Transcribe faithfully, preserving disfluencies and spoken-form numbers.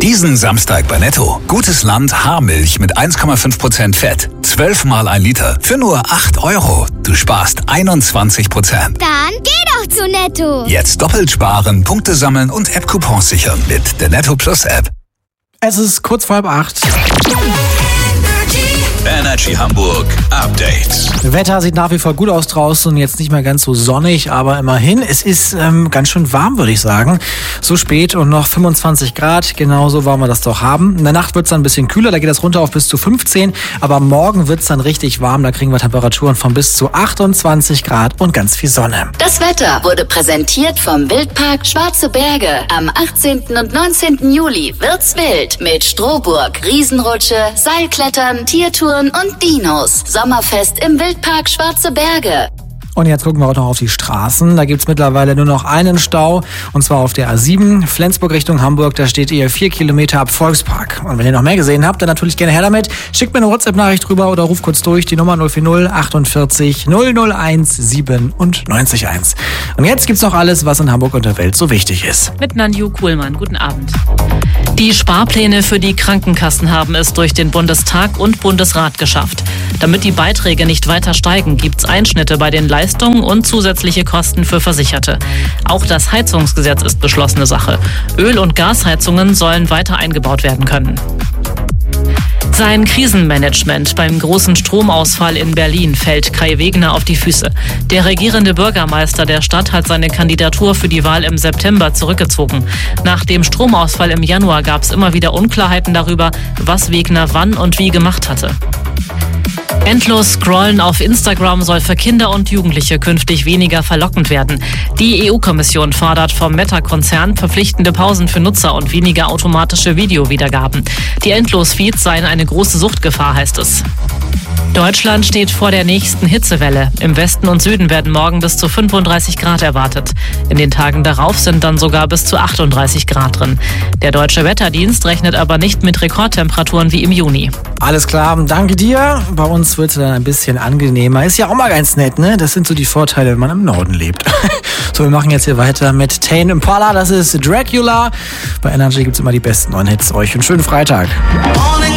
Diesen Samstag bei Netto. Gutes Land Haarmilch mit eins Komma fünf Prozent Fett. zwölf mal ein Liter für nur acht Euro. Du sparst einundzwanzig Prozent. Dann geh doch zu Netto. Jetzt doppelt sparen, Punkte sammeln und App-Coupons sichern mit der Netto Plus App. Es ist kurz vor halb acht. Energy Hamburg Update. Wetter sieht nach wie vor gut aus draußen und jetzt nicht mehr ganz so sonnig, aber immerhin, es ist ähm, ganz schön warm, würde ich sagen. So spät und noch fünfundzwanzig Grad, genauso wollen wir das doch haben. In der Nacht wird es dann ein bisschen kühler, da geht es runter auf bis zu fünfzehn, aber morgen wird es dann richtig warm, da kriegen wir Temperaturen von bis zu achtundzwanzig Grad und ganz viel Sonne. Das Wetter wurde präsentiert vom Wildpark Schwarze Berge. Am achtzehnten und neunzehnten Juli wird's wild mit Strohburg, Riesenrutsche, Seilklettern, Tiertouren und Dinos. Sommerfest im Wildpark Schwarze Berge. Und jetzt gucken wir auch noch auf die Straßen. Da gibt's mittlerweile nur noch einen Stau, und zwar auf der A sieben, Flensburg Richtung Hamburg. Da steht ihr vier Kilometer ab Volkspark. Und wenn ihr noch mehr gesehen habt, dann natürlich gerne her damit. Schickt mir eine WhatsApp-Nachricht rüber oder ruft kurz durch die Nummer null vier null achtundvierzig null null eins siebenundneunzig eins. Und jetzt gibt's noch alles, was in Hamburg und der Welt so wichtig ist. Mit Nanju Kuhlmann. Guten Abend. Die Sparpläne für die Krankenkassen haben es durch den Bundestag und Bundesrat geschafft. Damit die Beiträge nicht weiter steigen, gibt's Einschnitte bei den Leistungen und zusätzliche Kosten für Versicherte. Auch das Heizungsgesetz ist beschlossene Sache. Öl- und Gasheizungen sollen weiter eingebaut werden können. Sein Krisenmanagement beim großen Stromausfall in Berlin fällt Kai Wegner auf die Füße. Der regierende Bürgermeister der Stadt hat seine Kandidatur für die Wahl im September zurückgezogen. Nach dem Stromausfall im Januar gab es immer wieder Unklarheiten darüber, was Wegner wann und wie gemacht hatte. Endlos Scrollen auf Instagram soll für Kinder und Jugendliche künftig weniger verlockend werden. Die E U-Kommission fordert vom Meta-Konzern verpflichtende Pausen für Nutzer und weniger automatische Videowiedergaben. Die Endlos-Feeds seien eine große Suchtgefahr, heißt es. Deutschland steht vor der nächsten Hitzewelle. Im Westen und Süden werden morgen bis zu fünfunddreißig Grad erwartet. In den Tagen darauf sind dann sogar bis zu achtunddreißig Grad drin. Der Deutsche Wetterdienst rechnet aber nicht mit Rekordtemperaturen wie im Juni. Alles klar, danke dir. Bei uns wird es dann ein bisschen angenehmer. Ist ja auch mal ganz nett, ne? Das sind so die Vorteile, wenn man im Norden lebt. So, wir machen jetzt hier weiter mit Tame Impala. Das ist Dracula. Bei Energy gibt es immer die besten neuen Hits. Euch einen schönen Freitag.